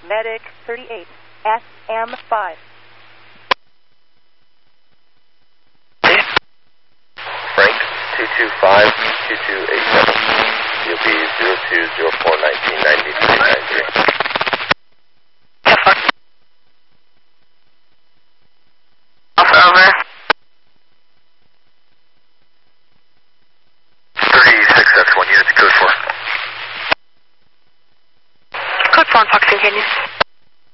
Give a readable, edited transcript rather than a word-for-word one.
Medic 38, SM5. Frank 225-2287. You'll be 0204-1993-93.